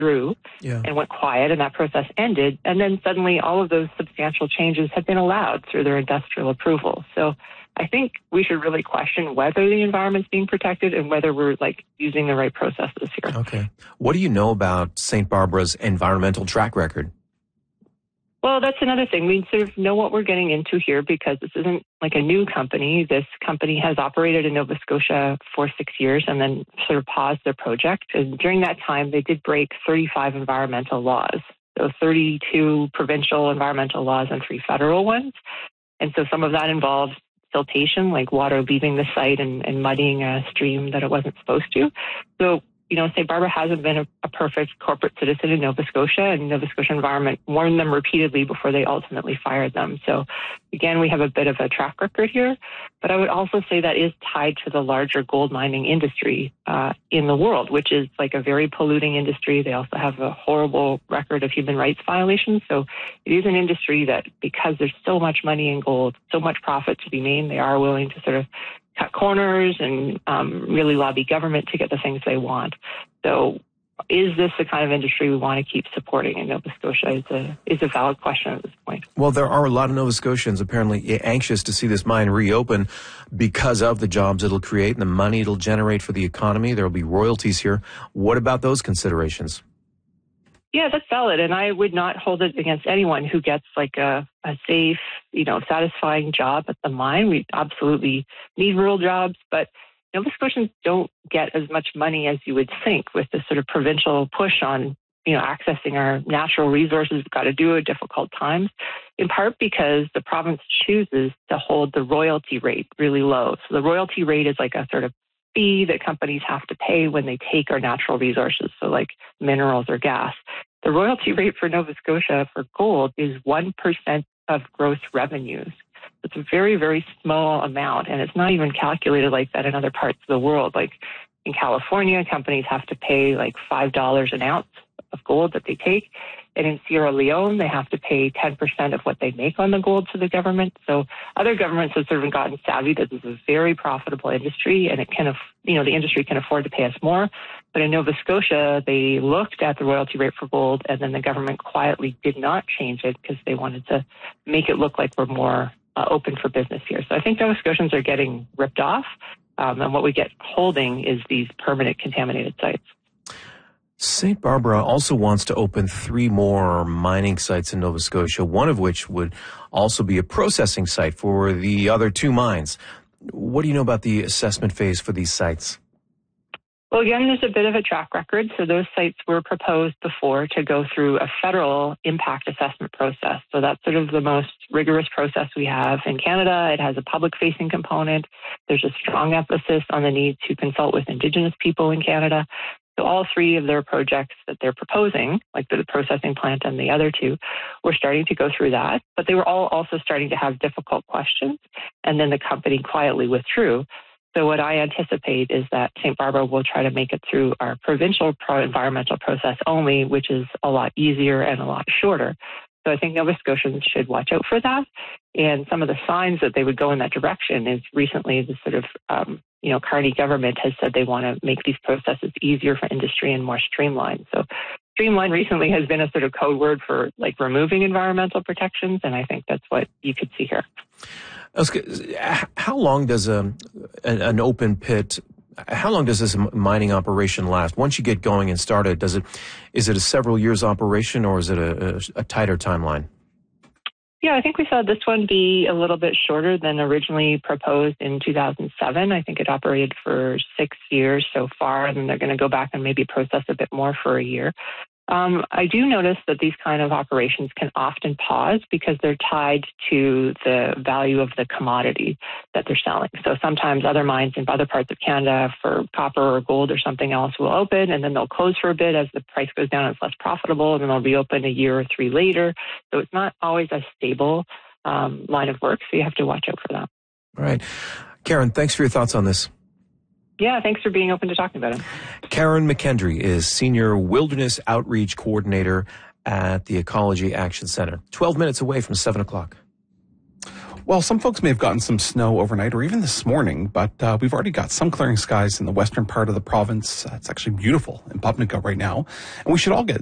through Yeah. and went quiet, and that process ended. And then suddenly all of those substantial changes have been allowed through their industrial approval. So I think we should really question whether the environment's being protected and whether we're using the right processes here. Okay. What do you know about St. Barbara's environmental track record? Well, that's another thing. We sort of know what we're getting into here because this isn't like a new company. This company has operated in Nova Scotia for 6 years and then sort of paused their project. And during that time, they did break 35 environmental laws. So 32 provincial environmental laws and 3 federal ones. And so some of that involves siltation, like water leaving the site and muddying a stream that it wasn't supposed to. So, St. Barbara hasn't been a perfect corporate citizen in Nova Scotia, and Nova Scotia Environment warned them repeatedly before they ultimately fired them. So, again, we have a bit of a track record here. But I would also say that is tied to the larger gold mining industry in the world, which is like a very polluting industry. They also have a horrible record of human rights violations. So it is an industry that, because there's so much money in gold, so much profit to be made, they are willing to sort of cut corners and really lobby government to get the things they want. So is this the kind of industry we want to keep supporting in Nova Scotia is a valid question at this point. Well, there are a lot of Nova Scotians apparently anxious to see this mine reopen because of the jobs it'll create and the money it'll generate for the economy. There will be royalties here. What about those considerations? Yeah, that's valid. And I would not hold it against anyone who gets like a safe, satisfying job at the mine. We absolutely need rural jobs, but Nova Scotians don't get as much money as you would think with this sort of provincial push on, accessing our natural resources. We've got to do it at difficult times, in part because the province chooses to hold the royalty rate really low. So the royalty rate is like a sort of fee that companies have to pay when they take our natural resources, so like minerals or gas. The royalty rate for Nova Scotia for gold is 1% of gross revenues. It's a very, very small amount, and it's not even calculated like that in other parts of the world. Like in California, companies have to pay like $5 an ounce of gold that they take. And in Sierra Leone, they have to pay 10% of what they make on the gold to the government. So other governments have sort of gotten savvy that this is a very profitable industry, and the industry can afford to pay us more. But in Nova Scotia, they looked at the royalty rate for gold, and then the government quietly did not change it because they wanted to make it look like we're more open for business here. So I think Nova Scotians are getting ripped off, and what we get holding is these permanent contaminated sites. St. Barbara also wants to open 3 more mining sites in Nova Scotia, one of which would also be a processing site for the other 2 mines. What do you know about the assessment phase for these sites? Well, again, there's a bit of a track record. So those sites were proposed before to go through a federal impact assessment process. So that's sort of the most rigorous process we have in Canada. It has a public-facing component. There's a strong emphasis on the need to consult with Indigenous people in Canada. So all 3 of their projects that they're proposing, like the processing plant and the other 2, were starting to go through that. But they were all also starting to have difficult questions. And then the company quietly withdrew. So what I anticipate is that St. Barbara will try to make it through our provincial environmental process only, which is a lot easier and a lot shorter. So I think Nova Scotians should watch out for that. And some of the signs that they would go in that direction is recently the sort of, Carney government has said they want to make these processes easier for industry and more streamlined. So streamline recently has been a sort of code word for like removing environmental protections. And I think that's what you could see here. How long does an open pit, how long does this mining operation last? Once you get going and started, is it a several years operation, or is it a tighter timeline? Yeah, I think we saw this one be a little bit shorter than originally proposed in 2007. I think it operated for 6 years so far, and then they're going to go back and maybe process a bit more for a year. I do notice that these kind of operations can often pause because they're tied to the value of the commodity that they're selling. So sometimes other mines in other parts of Canada for copper or gold or something else will open, and then they'll close for a bit as the price goes down and it's less profitable, and then they'll reopen a year or 3 later. So it's not always a stable line of work, so you have to watch out for that. All right. Karen, thanks for your thoughts on this. Yeah, thanks for being open to talking about it. Karen McKendry is Senior Wilderness Outreach Coordinator at the Ecology Action Center. 12 minutes away from 7 o'clock. Well, some folks may have gotten some snow overnight or even this morning, but we've already got some clearing skies in the western part of the province. It's actually beautiful in Pupnica right now. And we should all get